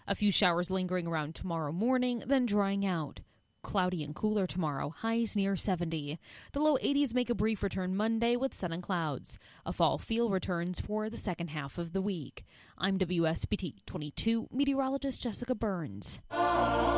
A few showers lingering around tomorrow morning, then drying out. Cloudy and cooler tomorrow, highs near 70. The low 80s make a brief return Monday with sun and clouds. A fall feel returns for the second half of the week. I'm WSBT 22 meteorologist Jessica Burns.